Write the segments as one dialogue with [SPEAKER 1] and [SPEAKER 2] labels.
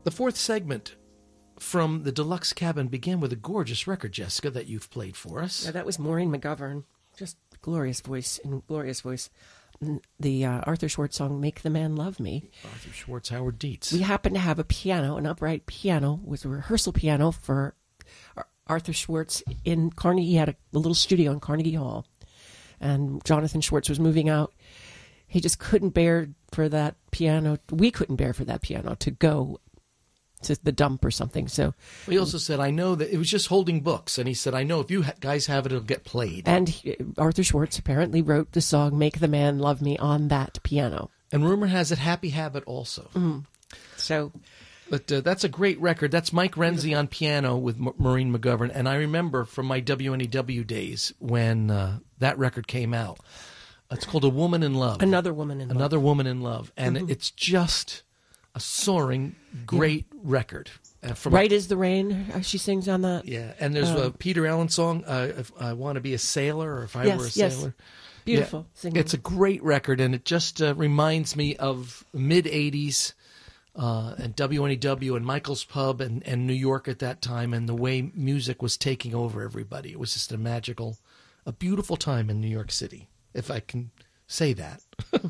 [SPEAKER 1] The fourth segment from the Deluxe Cabin began with a gorgeous record, Jessica, that you've played for us.
[SPEAKER 2] Yeah, that was Maureen McGovern. Just glorious voice and glorious voice. The Arthur Schwartz song, Make the Man Love Me.
[SPEAKER 1] Arthur Schwartz, Howard Dietz.
[SPEAKER 2] We happened to have a piano, an upright piano, was a rehearsal piano for Arthur Schwartz in Carnegie. He had a little studio in Carnegie Hall. And Jonathan Schwartz was moving out. He just couldn't bear for that piano. We couldn't bear for that piano to go to the dump or something. So
[SPEAKER 1] he also said, I know that it was just holding books. And he said, I know if you guys have it, it'll get played.
[SPEAKER 2] And Arthur Schwartz apparently wrote the song Make the Man Love Me on that piano.
[SPEAKER 1] And rumor has it Happy Habit also.
[SPEAKER 2] So,
[SPEAKER 1] but that's a great record. That's Mike Renzi on piano with Maureen McGovern. And I remember from my WNEW days when that record came out. It's called A Woman in Love.
[SPEAKER 2] Another Woman in Love.
[SPEAKER 1] Another Woman in Love. And it's just a soaring, great record.
[SPEAKER 2] Right as the Rain, she sings on that.
[SPEAKER 1] Yeah, and there's a Peter Allen song, If I Want to Be a Sailor, or If I Were a Sailor.
[SPEAKER 2] Beautiful.
[SPEAKER 1] Yeah, it's a great record, and it just reminds me of mid-'80s and WNEW and Michael's Pub and New York at that time, and the way music was taking over everybody. It was just a beautiful time in New York City, if I can say that.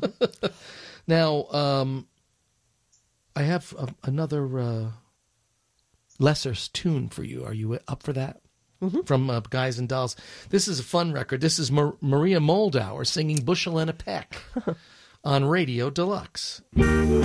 [SPEAKER 1] Now, I have another lesser tune for you. Are you up for that? From Guys and Dolls. This is a fun record. This is Maria Moldauer singing Bushel and a Peck on Radio Deluxe.